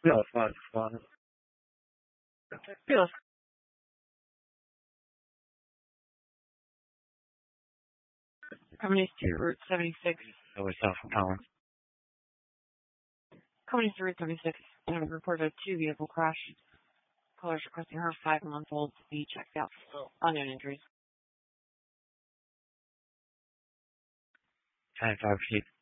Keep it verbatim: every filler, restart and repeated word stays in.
Yeah, fine, fine. Fearless. Company to Route seventy-six. So it's South Collins. Company to Route seventy-six. And reported a two-vehicle crash. Callers requesting her five-month-old to be checked out for unknown injuries. ten five feet.